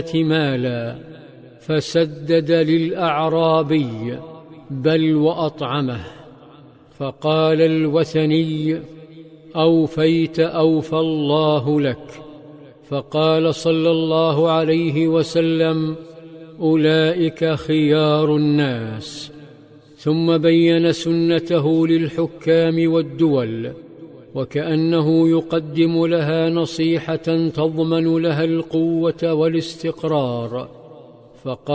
مالا فسدد للأعرابي بل وأطعمه. فقال الوثني: أوفيت أوفى الله لك. فقال صلى الله عليه وسلم: أولئك خيار الناس. ثم بين سنته للحكام والدول، وكأنه يقدم لها نصيحة تضمن لها القوة والاستقرار. فقال: